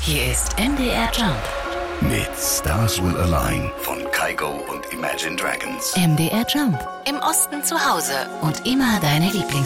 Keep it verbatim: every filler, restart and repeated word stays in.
Hier ist M D R Jump mit Stars Will Align von Kygo und Imagine Dragons. M D R Jump. Im Osten zu Hause und immer deine Lieblings